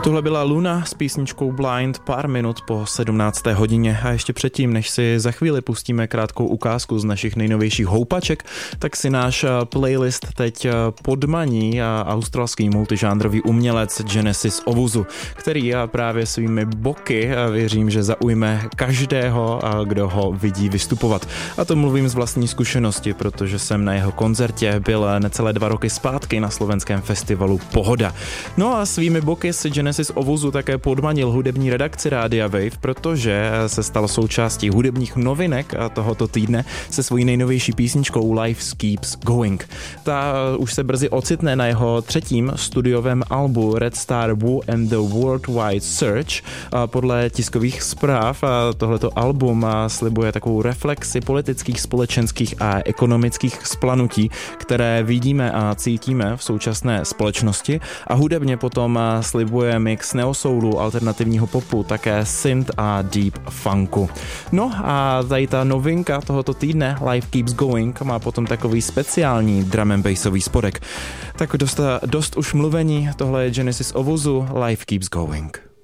Tohle byla Luna s písničkou Blind pár minut po 17. hodině a ještě předtím, než si za chvíli pustíme krátkou ukázku z našich nejnovějších houpaček, tak si náš playlist teď podmaní australský multižánrový umělec Genesis Owusu, který právě svými boky věřím, že zaujme každého, kdo ho vidí vystupovat. A to mluvím z vlastní zkušenosti, protože jsem na jeho koncertě byl necelé 2 roky zpátky na slovenském festivalu Pohoda. No a svými boky si Genesis Owusu také podmanil hudební redakci Rádia Wave, protože se stal součástí hudebních novinek tohoto týdne se svojí nejnovější písničkou Life Keeps Going. Ta už se brzy ocitne na jeho 3. studiovém albu Red Star Woo and the Worldwide Search. Podle tiskových zpráv tohleto album slibuje takovou reflexi politických, společenských a ekonomických splanutí, které vidíme a cítíme v současné společnosti, a hudebně potom slibuje mix neosoulu, alternativního popu, také synth a deep funku. No a tady ta novinka tohoto týdne Life Keeps Going má potom takový speciální drum and bassový spodek. Tak dost už mluvení, tohle je Genesis Owusu, Life Keeps Going.